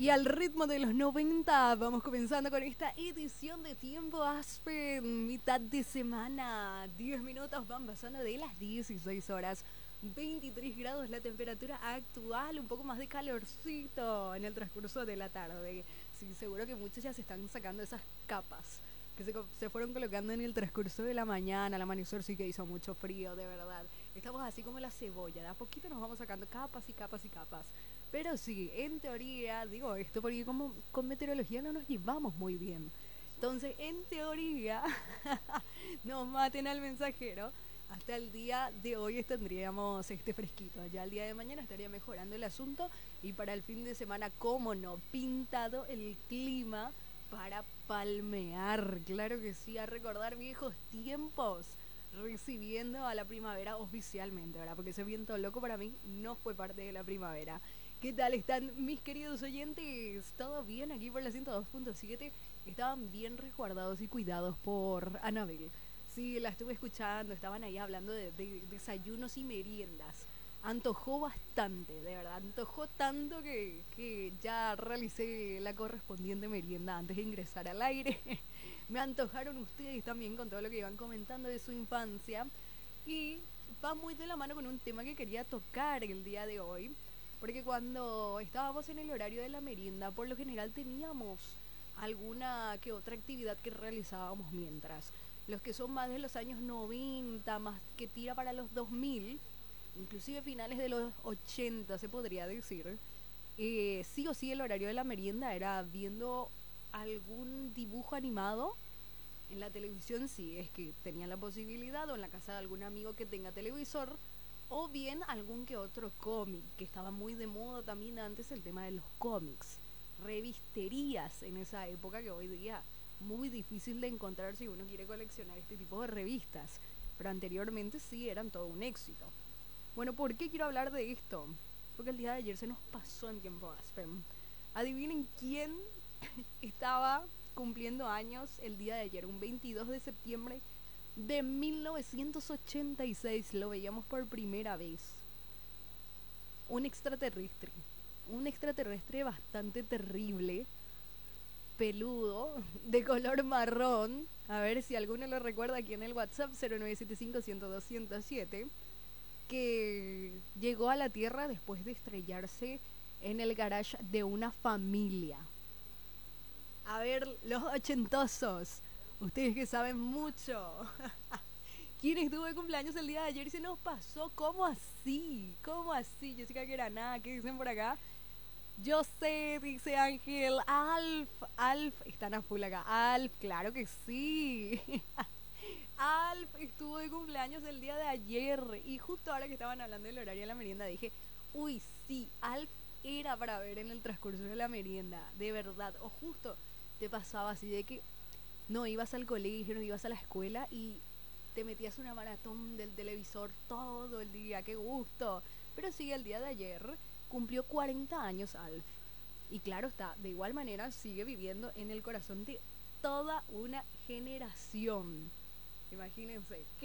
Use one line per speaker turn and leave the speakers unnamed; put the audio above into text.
Y al ritmo de los 90 vamos comenzando con esta edición de Tiempo Aspen, mitad de semana. 10 minutos van pasando de las 16 horas. 23 grados la temperatura actual, un poco más de calorcito en el transcurso de la tarde. Sí, seguro que muchos ya se están sacando esas capas que se fueron colocando en el transcurso de la mañana. Al amanecer sí que hizo mucho frío, de verdad. Estamos así como la cebolla, de a poquito nos vamos sacando capas y capas y capas. Pero sí, en teoría, digo esto porque como con meteorología no nos llevamos muy bien. Entonces, en teoría, nos maten al mensajero. Hasta el día de hoy tendríamos este fresquito. Ya el día de mañana estaría mejorando el asunto. Y para el fin de semana, cómo no, pintado el clima para palmear. Claro que sí, a recordar viejos tiempos. Recibiendo a la primavera oficialmente, ¿verdad? Porque ese viento loco para mí no fue parte de la primavera. ¿Qué tal están mis queridos oyentes? ¿Todo bien aquí por la 102.7? Estaban bien resguardados y cuidados por Anabel. Sí, la estuve escuchando, estaban ahí hablando de desayunos y meriendas. Antojó bastante, de verdad, antojó tanto que ya realicé la correspondiente merienda antes de ingresar al aire. Me antojaron ustedes también con todo lo que iban comentando de su infancia. Y va muy de la mano con un tema que quería tocar el día de hoy. Porque cuando estábamos en el horario de la merienda, por lo general teníamos alguna que otra actividad que realizábamos mientras. Los que son más de los años 90, más que tira para los 2000, inclusive finales de los 80 se podría decir, sí o sí el horario de la merienda era viendo algún dibujo animado en la televisión, si es que tenían la posibilidad, o en la casa de algún amigo que tenga televisor, o bien algún que otro cómic, que estaba muy de moda también antes el tema de los cómics, revisterías en esa época que hoy día muy difícil de encontrar si uno quiere coleccionar este tipo de revistas, pero anteriormente sí eran todo un éxito. Bueno, ¿por qué quiero hablar de esto? Porque el día de ayer se nos pasó en tiempo Aspen. Adivinen quién estaba cumpliendo años el día de ayer, un 22 de septiembre de 1986. Lo veíamos por primera vez. Un extraterrestre. Un extraterrestre bastante terrible, peludo, de color marrón. A ver si alguno lo recuerda aquí en el WhatsApp 0975-102-107, que llegó a la Tierra después de estrellarse en el garage de una familia. A ver, los ochentosos, ustedes que saben mucho. ¿Quién estuvo de cumpleaños el día de ayer y se nos pasó? ¿Cómo así? ¿Cómo así? Jessica que era nada, ¿qué dicen por acá? Yo sé, dice Ángel. Alf, están a full acá. Alf, claro que sí. Alf estuvo de cumpleaños el día de ayer. Y justo ahora que estaban hablando del horario de la merienda dije, uy, sí, Alf era para ver en el transcurso de la merienda, de verdad. O justo te pasaba así de que no ibas al colegio, no ibas a la escuela y te metías una maratón del televisor todo el día, qué gusto. Pero sí, el día de ayer cumplió 40 años Alf. Y claro está, de igual manera sigue viviendo en el corazón de toda una generación. Imagínense.